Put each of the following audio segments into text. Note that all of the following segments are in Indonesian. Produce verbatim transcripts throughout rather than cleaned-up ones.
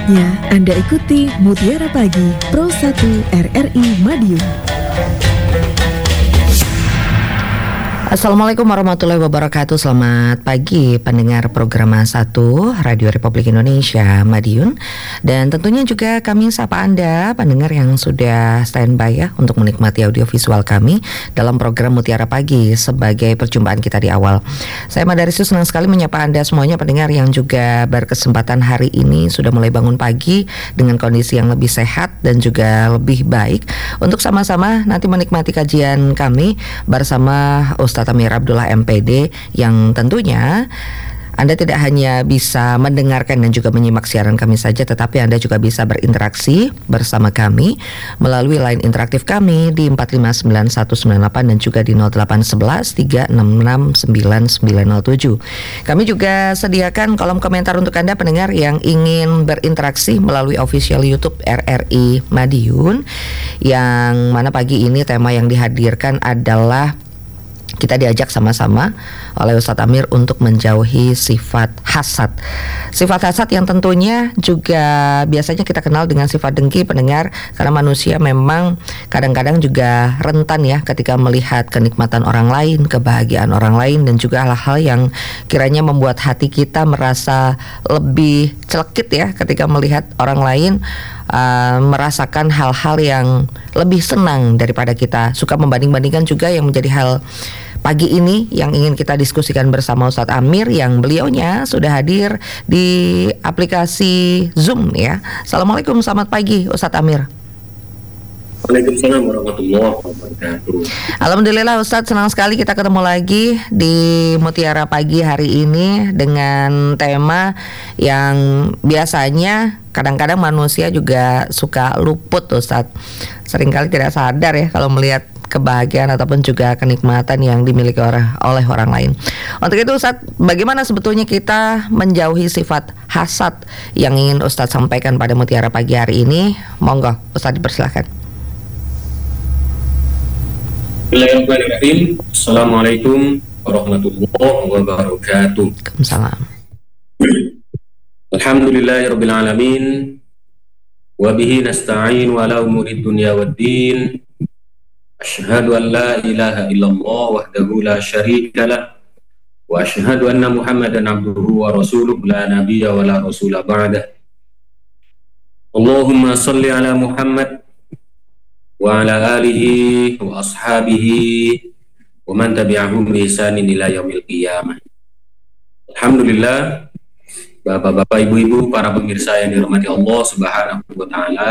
Saatnya Anda ikuti Mutiara Pagi Pro satu R R I Madiun. Assalamualaikum warahmatullahi wabarakatuh. Selamat pagi pendengar program satu Radio Republik Indonesia Madiun. Dan tentunya juga kami sapa Anda pendengar yang sudah standby ya untuk menikmati audiovisual kami dalam program Mutiara Pagi sebagai perjumpaan kita di awal. Saya Madarisu senang sekali menyapa Anda semuanya pendengar yang juga berkesempatan hari ini sudah mulai bangun pagi dengan kondisi yang lebih sehat dan juga lebih baik untuk sama-sama nanti menikmati kajian kami bersama Ustaz Ustadz Amir Abdullah M P D yang tentunya Anda tidak hanya bisa mendengarkan dan juga menyimak siaran kami saja, tetapi Anda juga bisa berinteraksi bersama kami melalui line interaktif kami di empat lima sembilan satu sembilan delapan dan juga di nol delapan satu satu tiga enam enam sembilan sembilan nol tujuh. Kami juga sediakan kolom komentar untuk Anda pendengar yang ingin berinteraksi melalui official YouTube R R I Madiun, yang mana pagi ini tema yang dihadirkan adalah kita diajak sama-sama oleh Ustadz Amir untuk menjauhi sifat hasad. Sifat hasad yang tentunya juga biasanya kita kenal dengan sifat dengki pendengar, karena manusia memang kadang-kadang juga rentan ya ketika melihat kenikmatan orang lain, kebahagiaan orang lain, dan juga hal-hal yang kiranya membuat hati kita merasa lebih celekit ya ketika melihat orang lain Uh, merasakan hal-hal yang lebih senang daripada kita. Suka membanding-bandingkan juga yang menjadi hal pagi ini yang ingin kita diskusikan bersama Ustadz Amir, yang beliaunya sudah hadir di aplikasi Zoom ya. Assalamualaikum, selamat pagi Ustadz Amir. Waalaikumsalam warahmatullahi wabarakatuh. Alhamdulillah Ustadz, senang sekali kita ketemu lagi di Mutiara Pagi hari ini dengan tema yang biasanya kadang-kadang manusia juga suka luput Ustadz. Seringkali tidak sadar ya kalau melihat kebahagiaan ataupun juga kenikmatan yang dimiliki oleh, oleh orang lain. Untuk itu Ustadz, bagaimana sebetulnya kita menjauhi sifat hasad yang ingin Ustadz sampaikan pada Mutiara Pagi hari ini? Monggo Ustadz, dipersilakan. Bismillahirrahmanirrahim. Assalamualaikum warahmatullahi wabarakatuh. Waalaikumsalam. Alhamdulillahirabbil alamin. Wa bihi nasta'in wa ala umuri dunya waddin. Asyhadu an la ilaha illallah wahdahu la syarika lah. Wa asyhadu anna Muhammadan abduhu wa rasuluh la nabiyya wa la rasula ba'dah. Allahumma shalli ala Muhammad wa ala alihi wa ashabihi wa man tabi'ahum bi ihsanin ila yaumil qiyamah. Alhamdulillah, Bapak-bapak, Ibu-ibu, para pemirsa yang dirahmati Allah Subhanahu wa taala.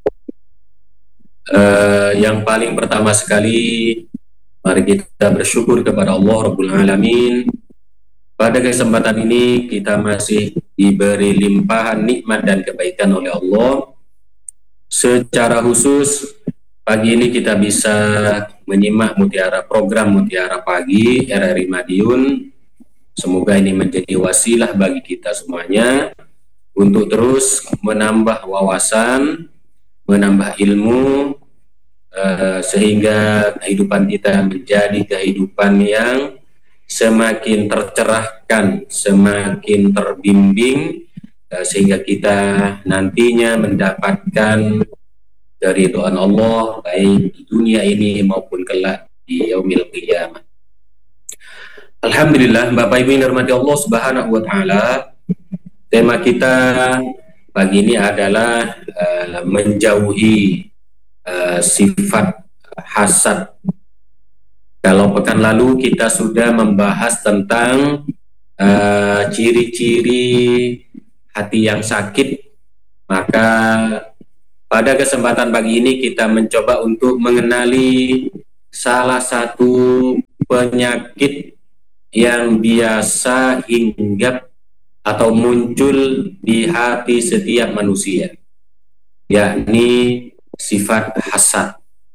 Uh, yang paling pertama sekali, mari kita bersyukur kepada Allah Rabbul Alamin. Pada kesempatan ini kita masih diberi limpahan nikmat dan kebaikan oleh Allah. Secara khusus pagi ini kita bisa menyimak Mutiara program Mutiara Pagi R R I Madiun. Semoga ini menjadi wasilah bagi kita semuanya untuk terus menambah wawasan, menambah ilmu, uh, sehingga kehidupan kita menjadi kehidupan yang semakin tercerahkan, semakin terbimbing, uh, sehingga kita nantinya mendapatkan dari Tuhan Allah baik di dunia ini maupun kelak di yaumil qiyamah. Alhamdulillah, Bapak Ibu yang dirahmati Allah Subhanahu wa taala, tema kita pagi ini adalah uh, menjauhi uh, sifat hasad. Kalau pekan lalu kita sudah membahas tentang uh, ciri-ciri hati yang sakit, maka pada kesempatan pagi ini kita mencoba untuk mengenali salah satu penyakit yang biasa hinggap atau muncul di hati setiap manusia, yakni sifat hasad.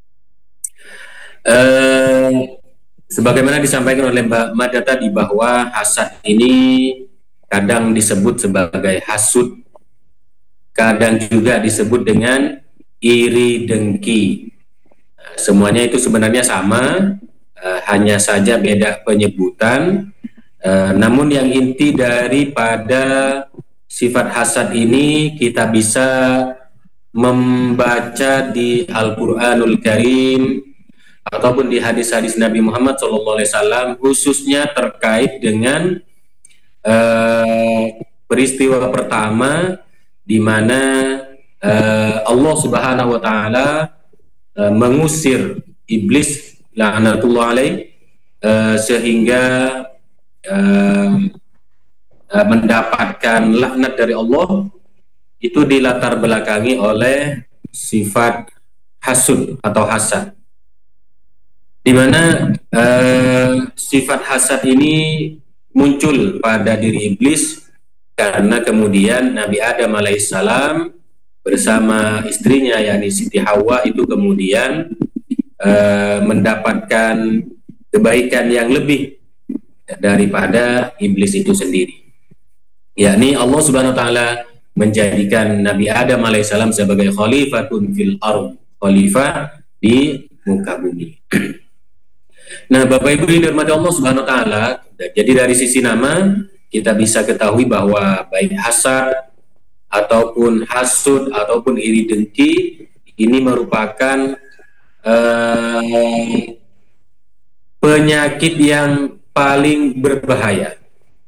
Eh, sebagaimana disampaikan oleh Mbak Mada tadi bahwa hasad ini kadang disebut sebagai hasud, kadang juga disebut dengan iri dengki. Semuanya itu sebenarnya sama, uh, hanya saja beda penyebutan. Uh, namun yang inti daripada sifat hasad ini kita bisa membaca di Al-Quranul Karim ataupun di hadis-hadis Nabi Muhammad shallallahu alaihi wasallam, khususnya terkait dengan uh, peristiwa pertama di mana uh, Allah Subhanahu wa taala uh, mengusir iblis laknatullah alaih, uh, sehingga uh, uh, mendapatkan laknat dari Allah. Itu dilatar belakangi oleh sifat hasud atau hasad, di mana uh, sifat hasad ini muncul pada diri iblis karena kemudian Nabi Adam alaihissalam bersama istrinya yakni Siti Hawa itu kemudian uh, mendapatkan kebaikan yang lebih daripada iblis itu sendiri, yakni Allah Subhanahu wa taala menjadikan Nabi Adam alaihissalam sebagai khalifatun fil ardh, khalifah di muka bumi. Nah, Bapak Ibu yang dirahmati Allah Subhanahu wa taala, jadi dari sisi nama kita bisa ketahui bahwa baik hasad ataupun hasud ataupun iri dengki ini merupakan uh, penyakit yang paling berbahaya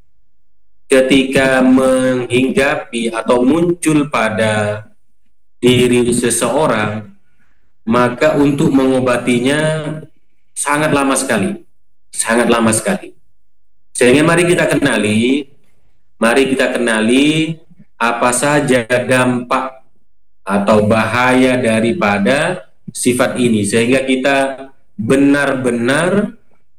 ketika menghinggapi atau muncul pada diri seseorang. Maka untuk mengobatinya sangat lama sekali, sangat lama sekali. Sehingga mari kita kenali, mari kita kenali apa saja dampak atau bahaya daripada sifat ini, sehingga kita benar-benar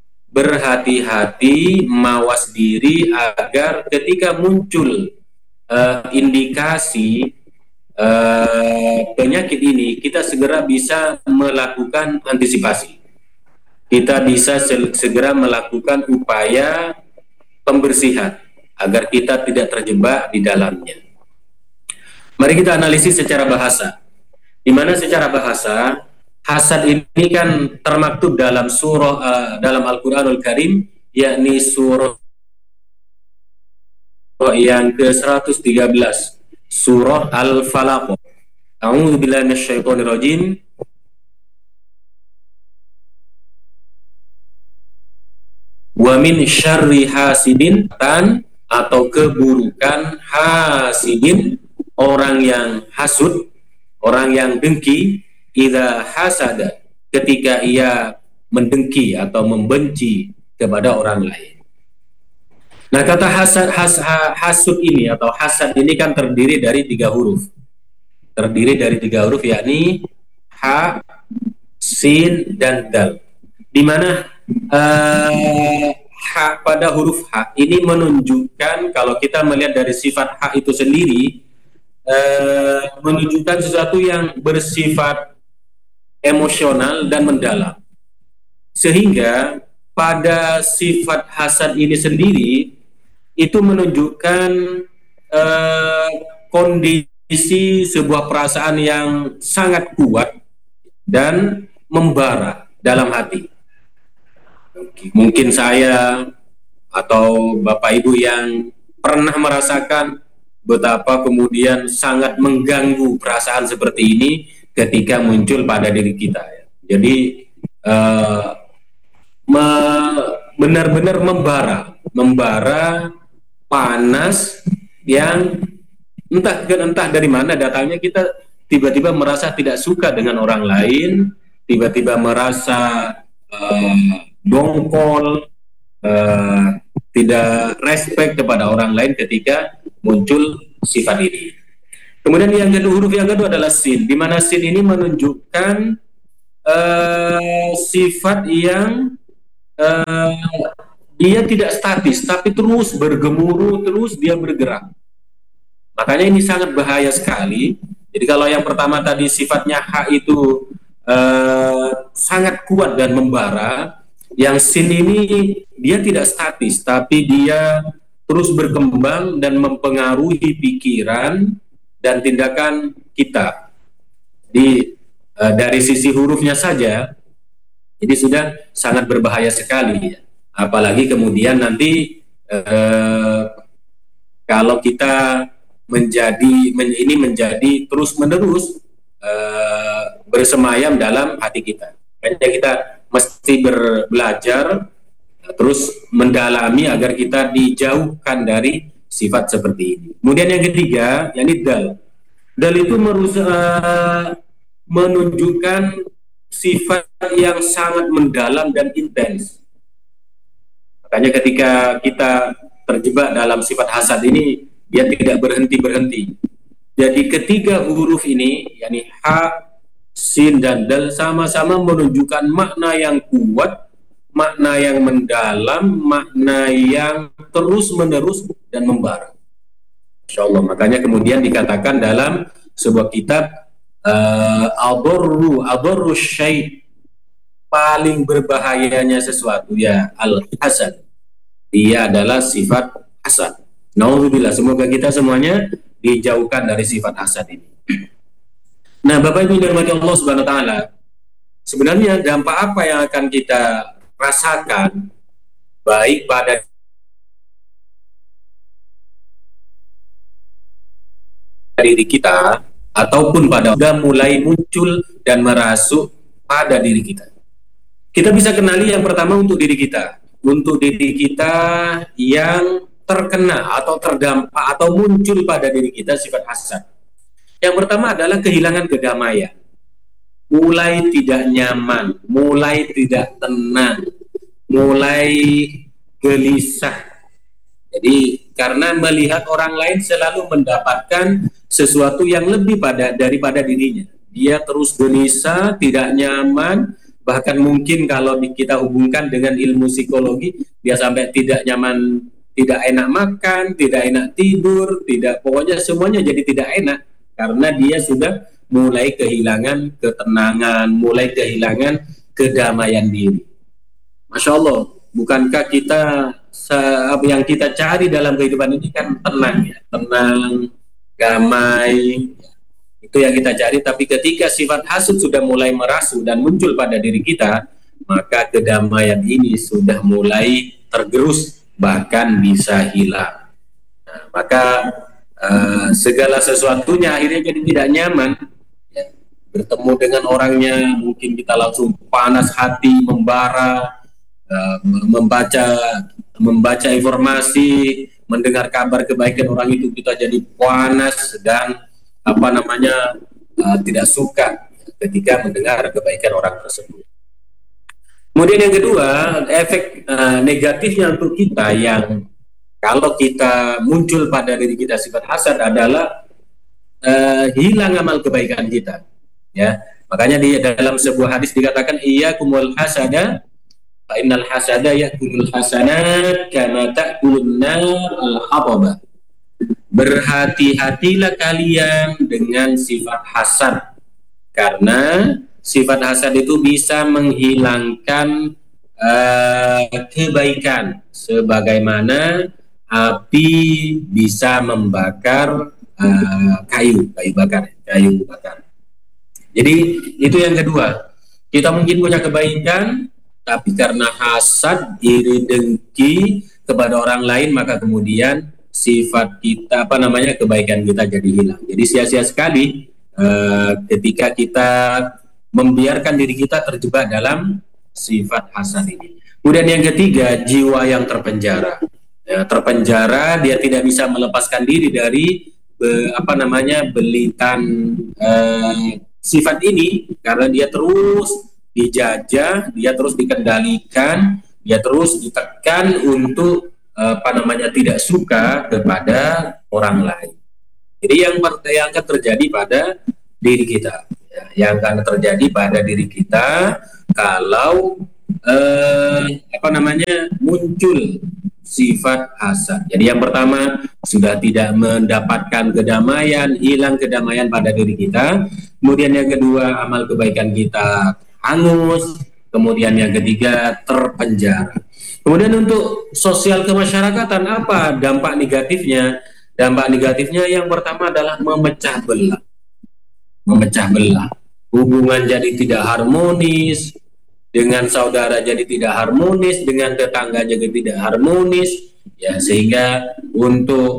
berhati-hati, mawas diri agar ketika muncul uh, indikasi uh, penyakit ini, kita segera bisa melakukan antisipasi. Kita bisa segera melakukan upaya pembersihan agar kita tidak terjebak di dalamnya. Mari kita analisis secara bahasa. Di mana secara bahasa hasad ini kan termaktub dalam surah uh, dalam Al-Quranul Karim, yakni surah yang ke seratus tiga belas, surah Al-Falaq. A'udzu billahi minasyaitonir rajim. Wa min syarri hasidin, tan atau keburukan hasidin, orang yang hasud, orang yang dengki, idza hasada, ketika ia mendengki atau membenci kepada orang lain. Nah, kata hasad, has, hasud ini atau hasad ini kan terdiri dari tiga huruf. Terdiri dari tiga huruf, yakni ha, sin, dan dal. Di mana uh, ha pada huruf ha ini menunjukkan, kalau kita melihat dari sifat ha itu sendiri, uh, menunjukkan sesuatu yang bersifat emosional dan mendalam, sehingga pada sifat hasad ini sendiri itu menunjukkan eh, kondisi sebuah perasaan yang sangat kuat dan membara dalam hati. Mungkin saya atau Bapak Ibu yang pernah merasakan betapa kemudian sangat mengganggu perasaan seperti ini ketika muncul pada diri kita. Jadi uh, benar-benar membara, membara, panas, yang entah entah dari mana datangnya. Kita tiba-tiba merasa tidak suka dengan orang lain, tiba-tiba merasa uh, dongkol, uh, tidak respect kepada orang lain ketika muncul sifat ini. Kemudian yang kedua, huruf yang kedua adalah sin, di mana sin ini menunjukkan uh, sifat yang uh, dia tidak statis, tapi terus bergemuruh, terus dia bergerak. Makanya ini sangat bahaya sekali. Jadi kalau yang pertama tadi sifatnya ha itu uh, sangat kuat dan membara, yang sin ini dia tidak statis, tapi dia terus berkembang dan mempengaruhi pikiran dan tindakan kita. Di uh, dari sisi hurufnya saja, ini sudah sangat berbahaya sekali. Apalagi kemudian nanti uh, kalau kita menjadi men, ini menjadi terus-menerus uh, bersemayam dalam hati kita. Makanya kita mesti ber, belajar terus mendalami agar kita dijauhkan dari sifat seperti ini. Kemudian yang ketiga, yakni dal. Dal itu merusak, uh, menunjukkan sifat yang sangat mendalam dan intens. Makanya ketika kita terjebak dalam sifat hasad ini, dia tidak berhenti-berhenti. Jadi ketiga huruf ini, yakni ha, sin, dan dal, sama-sama menunjukkan makna yang kuat, makna yang mendalam, makna yang terus-menerus dan membara. Insya Allah. Makanya kemudian dikatakan dalam sebuah kitab, uh, adorru, adorru syai', paling berbahayanya sesuatu, ya al-hasad. Dia adalah sifat hasad. Nauzubillah, semoga kita semuanya dijauhkan dari sifat hasad ini. Nah, Bapak Ibu dirahmati Allah Subhanahu wa taala, sebenarnya dampak apa yang akan kita rasakan baik pada diri kita ataupun pada sudah mulai muncul dan merasuk pada diri kita. Kita bisa kenali yang pertama untuk diri kita. Untuk diri kita yang terkena atau terdampak atau muncul pada diri kita sifat hasad. Yang pertama adalah kehilangan kedamaian. Mulai tidak nyaman, mulai tidak tenang, mulai gelisah. Jadi karena melihat orang lain selalu mendapatkan sesuatu yang lebih pada daripada dirinya. Dia terus gelisah, tidak nyaman, bahkan mungkin kalau kita hubungkan dengan ilmu psikologi, dia sampai tidak nyaman, tidak enak makan, tidak enak tidur, tidak, pokoknya semuanya jadi tidak enak karena dia sudah mulai kehilangan ketenangan, mulai kehilangan kedamaian diri. Masya Allah, bukankah kita yang kita cari dalam kehidupan ini kan tenang, ya, tenang, damai. Itu yang kita cari, tapi ketika sifat hasad sudah mulai merasuk dan muncul pada diri kita, maka kedamaian ini sudah mulai tergerus, bahkan bisa hilang. Nah, maka uh, segala sesuatunya akhirnya jadi tidak nyaman. Ya, bertemu dengan orangnya mungkin kita langsung panas hati, membara, uh, membaca membaca informasi, mendengar kabar kebaikan orang itu kita jadi panas dan apa namanya uh, tidak suka ketika mendengar kebaikan orang tersebut. Kemudian yang kedua, efek uh, negatifnya untuk kita yang kalau kita muncul pada diri kita sifat hasad adalah uh, hilang amal kebaikan kita. Ya, makanya di dalam sebuah hadis dikatakan iyyakumul hasada fa innal hasada ya'kulul hasanat kama ta'kulun nar al-hatabah. Berhati-hatilah kalian dengan sifat hasad, karena sifat hasad itu bisa menghilangkan uh, kebaikan sebagaimana api bisa membakar uh, kayu, kayu bakar, kayu bakar. Jadi itu yang kedua, kita mungkin punya kebaikan, tapi karena hasad, iri, dengki kepada orang lain, maka kemudian sifat kita, apa namanya, kebaikan kita jadi hilang. Jadi sia-sia sekali uh, ketika kita membiarkan diri kita terjebak dalam sifat hasad ini. Kemudian yang ketiga, jiwa yang terpenjara. Ya, terpenjara, dia tidak bisa melepaskan diri dari be, apa namanya belitan uh, sifat ini, karena dia terus dijajah, dia terus dikendalikan, dia terus ditekan untuk apa namanya tidak suka kepada orang lain. Jadi yang yang akan terjadi pada diri kita, ya, yang akan terjadi pada diri kita kalau eh, apa namanya muncul sifat hasad. Jadi yang pertama sudah tidak mendapatkan kedamaian, hilang kedamaian pada diri kita. Kemudian yang kedua, amal kebaikan kita hangus. Kemudian yang ketiga, terpenjara. Kemudian untuk sosial kemasyarakatan, apa dampak negatifnya? Dampak negatifnya yang pertama adalah memecah belah. Memecah belah. Hubungan jadi tidak harmonis, dengan saudara jadi tidak harmonis, dengan tetangga jadi tidak harmonis, ya, sehingga untuk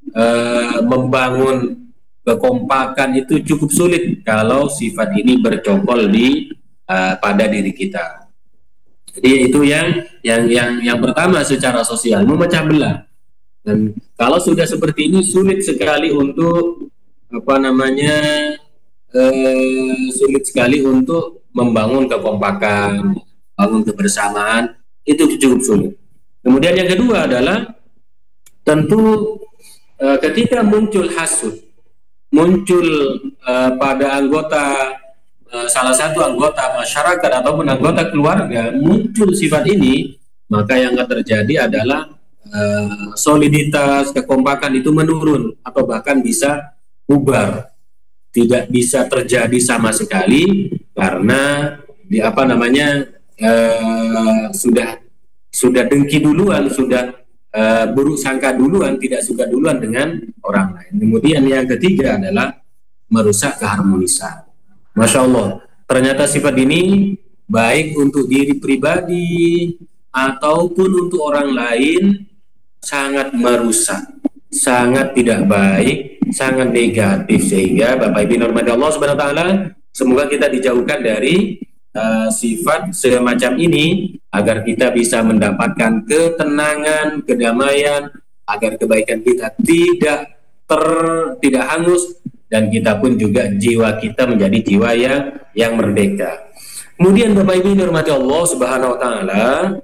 uh, membangun kekompakan itu cukup sulit kalau sifat ini bercokol di uh, pada diri kita. Jadi itu yang yang yang yang pertama secara sosial, memecah belah. Dan kalau sudah seperti ini sulit sekali untuk apa namanya eh, sulit sekali untuk membangun kekompakan, bangun kebersamaan, itu cukup sulit. Kemudian yang kedua adalah tentu eh, ketika muncul hasud, muncul eh, pada anggota salah satu anggota masyarakat ataupun anggota keluarga muncul sifat ini, maka yang akan terjadi adalah uh, soliditas, kekompakan itu menurun atau bahkan bisa bubar, tidak bisa terjadi sama sekali karena di apa namanya uh, sudah sudah dengki duluan, sudah uh, buruk sangka duluan, tidak suka duluan dengan orang lain. Kemudian yang ketiga adalah merusak keharmonisan. Masya Allah, ternyata sifat ini baik untuk diri pribadi ataupun untuk orang lain sangat merusak, sangat tidak baik, sangat negatif, sehingga Bapak Ibu dirahmati Allah Subhanahu wa taala, semoga kita dijauhkan dari uh, sifat semacam ini agar kita bisa mendapatkan ketenangan, kedamaian, agar kebaikan kita tidak ter tidak hangus, dan kita pun juga jiwa kita menjadi jiwa yang yang merdeka. Kemudian Bapak Ibu dirahmati Allah Subhanahu wa taala,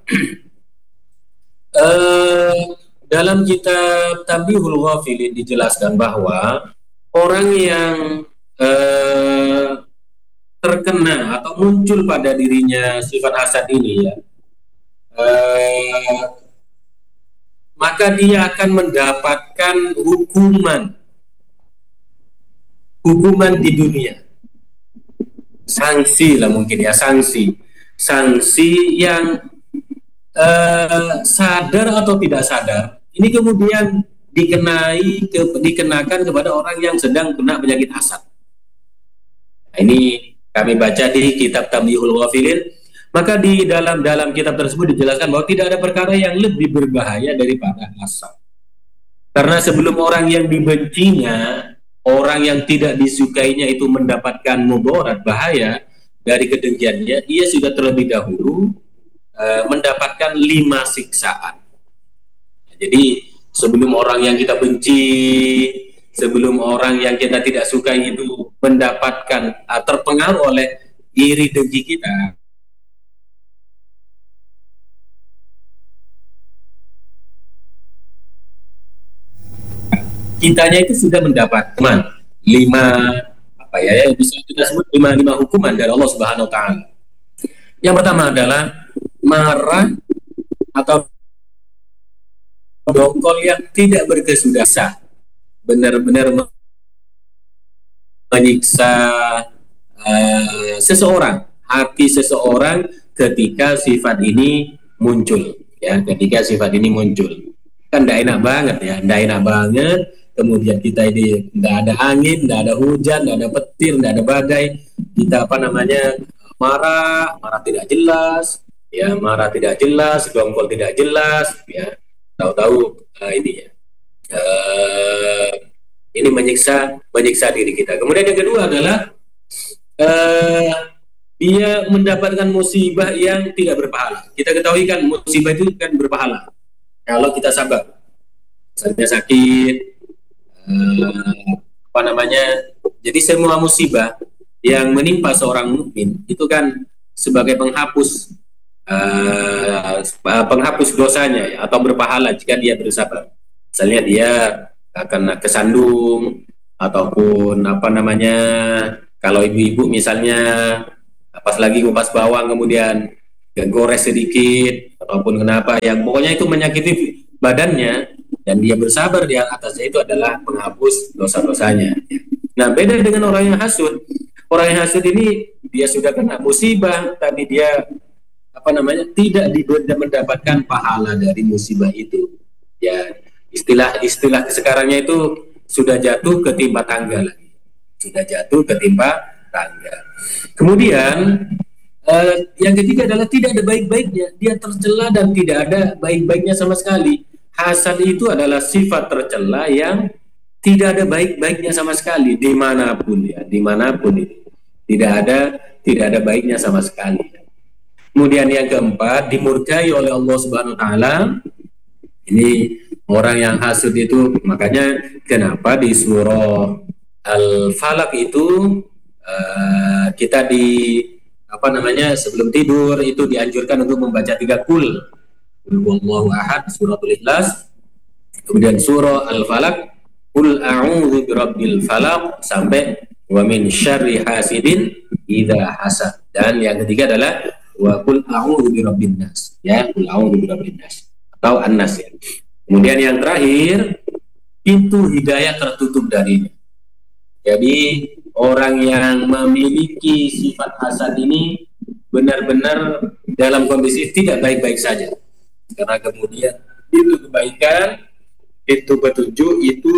eh, dalam kitab Tanbihul Ghafilin dijelaskan bahwa orang yang eh, terkena atau muncul pada dirinya sifat hasad ini ya, eh, maka dia akan mendapatkan hukuman hukuman di dunia, sanksi lah mungkin ya, sanksi sanksi yang uh, sadar atau tidak sadar ini kemudian dikenai ke, dikenakan kepada orang yang sedang kena penyakit hasad. Nah, ini kami baca di kitab Tanbihul Ghafilin, maka di dalam dalam kitab tersebut dijelaskan bahwa tidak ada perkara yang lebih berbahaya daripada hasad, karena sebelum orang yang dibencinya, orang yang tidak disukainya itu mendapatkan mudarat, bahaya dari kedengkiannya, ia sudah terlebih dahulu uh, mendapatkan lima siksaan. Jadi sebelum orang yang kita benci, sebelum orang yang kita tidak sukai itu mendapatkan uh, terpengaruh oleh iri dengki kita, kitanya itu sudah mendapat teman lima apa ya, bisa kita sebut lima lima hukuman dari Allah Subhanahu wa taala. Yang pertama adalah marah atau dongkol yang tidak berkesudahan, benar-benar menyiksa uh, seseorang, hati seseorang ketika sifat ini muncul ya, ketika sifat ini muncul kan tidak enak banget ya, tidak enak banget. Kemudian kita ini tidak ada angin, tidak ada hujan, tidak ada petir, tidak ada badai, kita apa namanya marah, marah tidak jelas, ya marah tidak jelas, dongkol tidak jelas, ya tahu-tahu uh, ini ya, uh, ini menyiksa menyiksa diri kita. Kemudian yang kedua adalah uh, dia mendapatkan musibah yang tidak berpahala. Kita ketahui kan musibah itu kan berpahala kalau kita sabar, misalnya sakit. Uh, apa namanya, jadi semua musibah yang menimpa seorang mukmin itu kan sebagai penghapus uh, penghapus dosanya ya, atau berpahala jika dia bersabar. Misalnya dia akan kesandung, ataupun apa namanya, kalau ibu-ibu misalnya pas lagi ngupas bawang kemudian gores sedikit, ataupun kenapa yang pokoknya itu menyakiti badannya, dan dia bersabar di atasnya, itu adalah penghapus dosa-dosanya. Nah, beda dengan orang yang hasud. Orang yang hasud ini dia sudah kena musibah, tapi dia apa namanya tidak mendapatkan pahala dari musibah itu. Ya, istilah-istilah sekarangnya itu sudah jatuh ketimpa tangga lagi. Sudah jatuh ketimpa tangga. Kemudian eh, yang ketiga adalah tidak ada baik-baiknya. Dia tercela dan tidak ada baik-baiknya sama sekali. hasad itu adalah sifat tercela yang tidak ada baik-baiknya sama sekali dimanapun ya, dimanapun itu tidak ada tidak ada baiknya sama sekali. Kemudian yang keempat, dimurkai oleh Allah Subhanahu Wa Taala. Ini orang yang hasud itu, makanya kenapa di surah Al-Falaq itu uh, kita di apa namanya sebelum tidur itu dianjurkan untuk membaca tiga kul, Qul huwallahu ahad, suratul Ikhlas, kemudian surah Al-Falaq, Qul a'udzu birabbil falaq, sampai wa min syarri hasidin idza hasad, dan yang ketiga adalah wa qul a'udzu birabbin nas, ya, qul a'udzu birabbin nas atau an-nas ya. Kemudian yang terakhir, pintu hidayah tertutup darinya. Jadi orang yang memiliki sifat hasad ini benar-benar dalam kondisi tidak baik-baik saja, karena kemudian pintu kebaikan, pintu petunjuk itu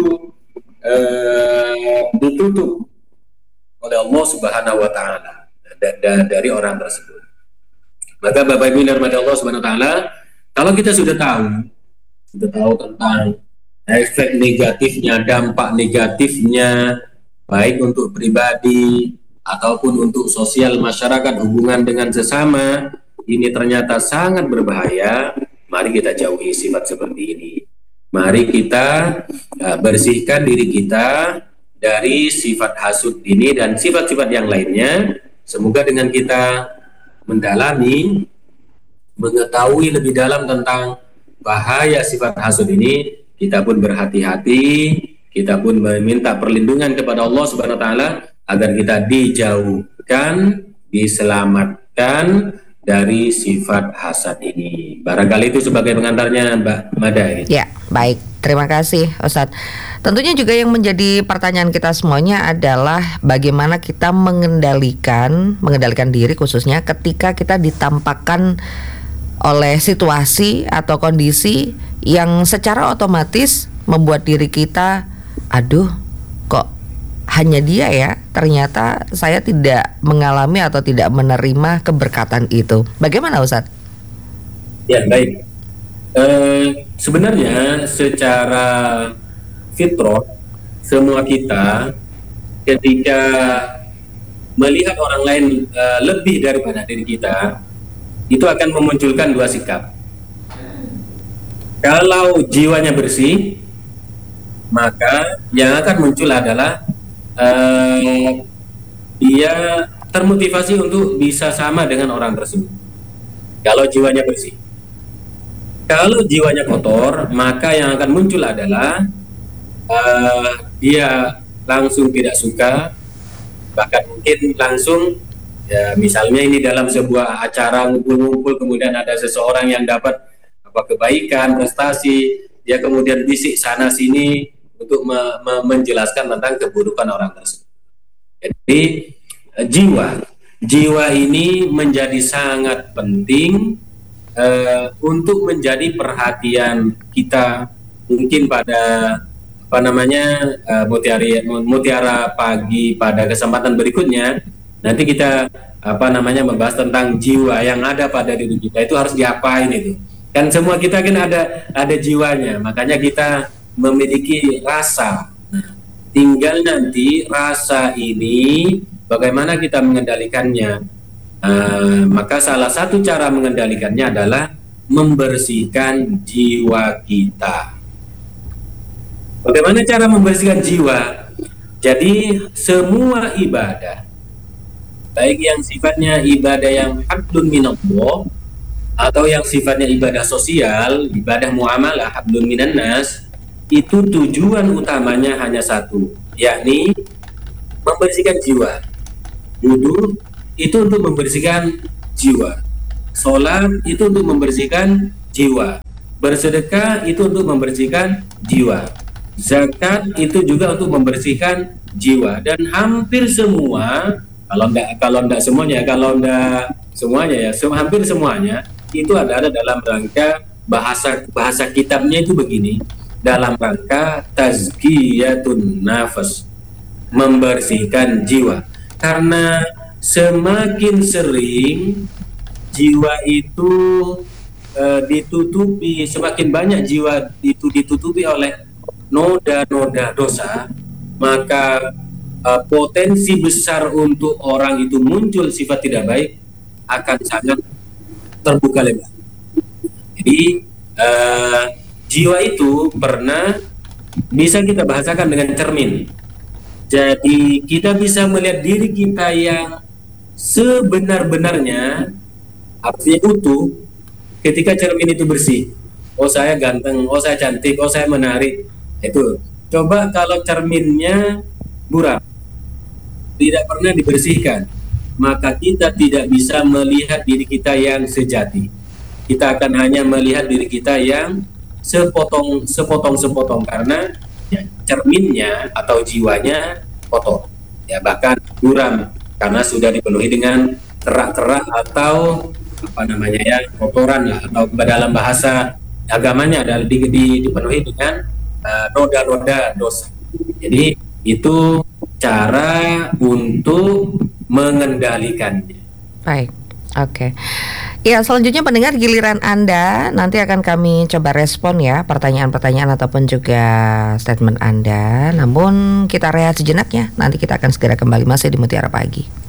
eh, ditutup oleh Allah Subhanahu Wa Taala dari orang tersebut. Maka Bapak Ibu yang dirahmati Allah Subhanahu Wa Taala, kalau kita sudah tahu sudah tahu tentang efek negatifnya, dampak negatifnya, baik untuk pribadi ataupun untuk sosial masyarakat, hubungan dengan sesama, ini ternyata sangat berbahaya. Mari kita jauhi sifat seperti ini. Mari kita uh, bersihkan diri kita dari sifat hasud ini dan sifat-sifat yang lainnya. Semoga dengan kita mendalami, mengetahui lebih dalam tentang bahaya sifat hasud ini, kita pun berhati-hati, kita pun meminta perlindungan kepada Allah Subhanahu Wa Taala agar kita dijauhkan, diselamatkan dari sifat hasad ini. Barangkali itu sebagai pengantarnya Mbak Mada. Ya, baik. Terima kasih Ustadz. Tentunya juga yang menjadi pertanyaan kita semuanya adalah bagaimana kita mengendalikan, mengendalikan diri khususnya ketika kita ditampakkan oleh situasi atau kondisi yang secara otomatis membuat diri kita, aduh kok hanya dia ya, ternyata saya tidak mengalami atau tidak menerima keberkatan itu. Bagaimana Ustadz? Ya baik, eh, sebenarnya secara fitrah semua kita ketika melihat orang lain eh, lebih daripada diri kita, itu akan memunculkan dua sikap. Kalau jiwanya bersih, maka yang akan muncul adalah uh, dia termotivasi untuk bisa sama dengan orang tersebut. Kalau jiwanya bersih. Kalau jiwanya kotor, maka yang akan muncul adalah uh, dia langsung tidak suka, bahkan mungkin langsung, ya misalnya ini dalam sebuah acara ngumpul-ngumpul, kemudian ada seseorang yang dapat apa kebaikan, prestasi, dia kemudian bisik sana sini untuk me- me- menjelaskan tentang keburukan orang tersebut. Jadi jiwa, jiwa ini menjadi sangat penting uh, untuk menjadi perhatian kita. Mungkin pada apa namanya uh, mutiara mutiara pagi pada kesempatan berikutnya. Nanti kita apa namanya membahas tentang jiwa yang ada pada diri kita itu harus diapain itu. Kan semua kita kan ada ada jiwanya, makanya kita memiliki rasa. Nah, tinggal nanti rasa ini bagaimana kita mengendalikannya. Uh, maka salah satu cara mengendalikannya adalah membersihkan jiwa kita. Bagaimana cara membersihkan jiwa? Jadi semua ibadah, baik yang sifatnya ibadah yang hablun minallah atau yang sifatnya ibadah sosial, ibadah muamalah hablun minan nas, itu tujuan utamanya hanya satu, yakni membersihkan jiwa. Wudu itu untuk membersihkan jiwa, sholat itu untuk membersihkan jiwa, bersedekah itu untuk membersihkan jiwa, zakat itu juga untuk membersihkan jiwa. Dan hampir semua, kalau enggak kalau enggak semuanya, kalau enggak semuanya ya, sem- hampir semuanya itu ada dalam rangka bahasa bahasa kitabnya itu begini, dalam rangka tazkiyatun nafas, membersihkan jiwa. Karena semakin sering jiwa itu uh, ditutupi, semakin banyak jiwa itu ditutupi oleh noda-noda dosa, maka uh, potensi besar untuk orang itu muncul sifat tidak baik akan sangat terbuka lebar. Jadi uh, jiwa itu pernah bisa kita bahasakan dengan cermin. Jadi kita bisa melihat diri kita yang sebenar-benarnya, artinya utuh, ketika cermin itu bersih. Oh saya ganteng, oh saya cantik, oh saya menarik. Itu. Coba kalau cerminnya buram, tidak pernah dibersihkan, maka kita tidak bisa melihat diri kita yang sejati. Kita akan hanya melihat diri kita yang sepotong sepotong sepotong karena ya, cerminnya atau jiwanya kotor, ya bahkan buram karena sudah dipenuhi dengan kerak-kerak atau apa namanya ya kotoran lah, atau dalam bahasa agamanya adalah di, di, dipenuhi dengan uh, noda-noda dosa. Jadi itu cara untuk mengendalikannya. Baik. Oke, ya selanjutnya pendengar giliran Anda, nanti akan kami coba respon ya pertanyaan-pertanyaan ataupun juga statement Anda. Namun kita rehat sejenak ya, nanti kita akan segera kembali masih di Mutiara Pagi.